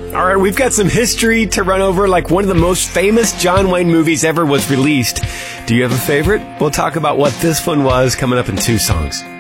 All right, we've got some history to run over, like one of the most famous John Wayne movies ever was released. Do you have a favorite? We'll talk about what this one was coming up in 2 songs.